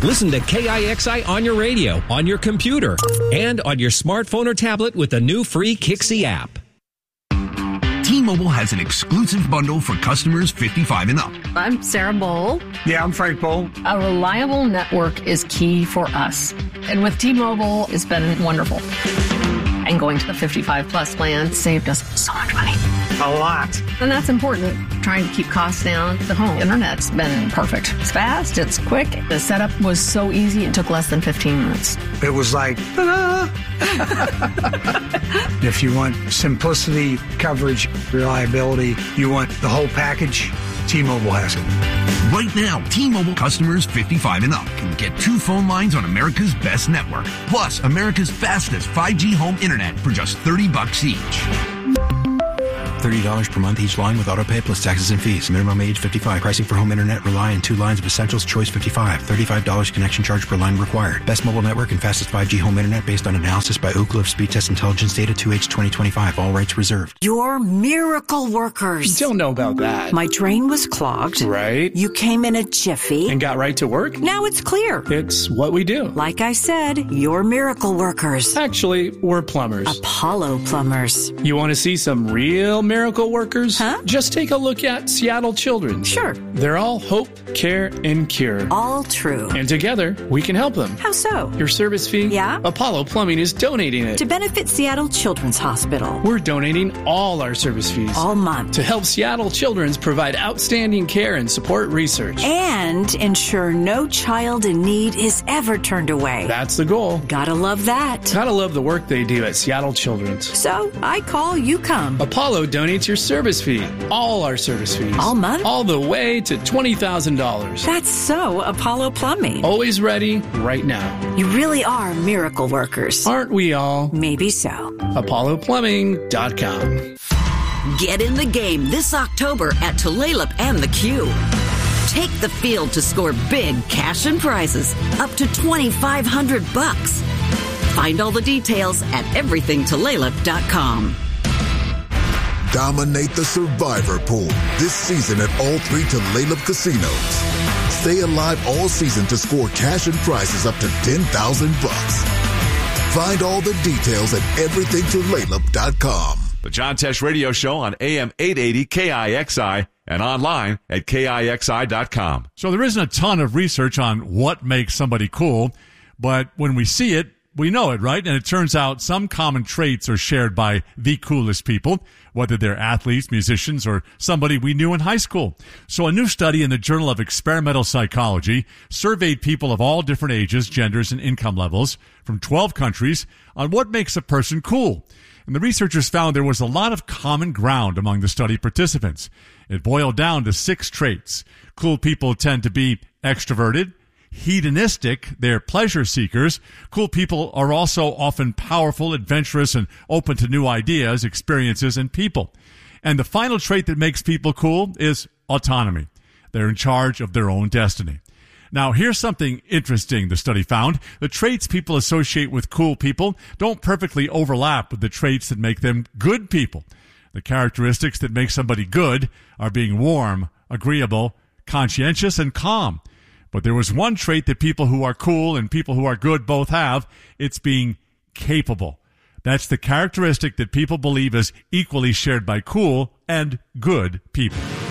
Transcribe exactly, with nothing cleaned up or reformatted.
Listen to K I X I on your radio, on your computer, and on your smartphone or tablet with the new free Kixie app. T-Mobile has an exclusive bundle for customers fifty-five and up. I'm Sarah Bowl. Yeah, I'm Frank Bowl. A reliable network is key for us. And with T-Mobile, it's been wonderful. And going to the fifty-five plus plan saved us so much money. A lot. And that's important. Trying to keep costs down. The home internet's been perfect. It's fast. It's quick. The setup was so easy. It took less than fifteen minutes. It was like, ta-da! If you want simplicity, coverage, reliability, you want the whole package, T-Mobile has it. Right now, T-Mobile customers fifty-five and up can get two phone lines on America's best network, plus America's fastest five G home internet for just thirty bucks each. thirty dollars per month each line with autopay plus taxes and fees. Minimum age fifty-five. Pricing for home internet rely on two lines of Essentials Choice fifty-five. thirty-five dollars connection charge per line required. Best mobile network and fastest five G home internet based on analysis by Ookla of Speed Test Intelligence data two H twenty twenty-five. All rights reserved. You're miracle workers. Don't know about that. My drain was clogged. Right. You came in a jiffy. And got right to work. Now it's clear. It's what we do. Like I said, you're miracle workers. Actually, we're plumbers. Apollo Plumbers. You want to see some real miracle workers? Huh? Just take a look at Seattle Children's. Sure. They're all hope, care, and cure. All true. And together, we can help them. How so? Your service fee? Yeah? Apollo Plumbing is donating it. To benefit Seattle Children's Hospital. We're donating all our service fees. All month. To help Seattle Children's provide outstanding care and support research. And ensure no child in need is ever turned away. That's the goal. Gotta love that. Gotta love the work they do at Seattle Children's. So, I call, you come. Apollo donates your service fee. All our service fees. All month? All the way to twenty thousand dollars. That's so Apollo Plumbing. Always ready, right now. You really are miracle workers. Aren't we all? Maybe so. Apollo Plumbing dot com. Get in the game this October at Tulalip and the Q. Take the field to score big cash and prizes up to twenty-five hundred bucks. Find all the details at everything tulalip dot com. Dominate the Survivor Pool this season at all three Tulalip casinos. Stay alive all season to score cash and prizes up to ten thousand bucks. Find all the details at everything tulalip dot com. The John Tesh Radio Show on A M eight eighty K I X I and online at K I X I dot com. So there isn't a ton of research on what makes somebody cool, but when we see it, we know it, right? And it turns out some common traits are shared by the coolest people, whether they're athletes, musicians, or somebody we knew in high school. So a new study in the Journal of Experimental Psychology surveyed people of all different ages, genders, and income levels from twelve countries on what makes a person cool. And the researchers found there was a lot of common ground among the study participants. It boiled down to six traits. Cool people tend to be extroverted, hedonistic, they're pleasure seekers. Cool people are also often powerful, adventurous, and open to new ideas, experiences, and people. And the final trait that makes people cool is autonomy. They're in charge of their own destiny. Now, here's something interesting the study found. The traits people associate with cool people don't perfectly overlap with the traits that make them good people. The characteristics that make somebody good are being warm, agreeable, conscientious, and calm. But there was one trait that people who are cool and people who are good both have. It's being capable. That's the characteristic that people believe is equally shared by cool and good people.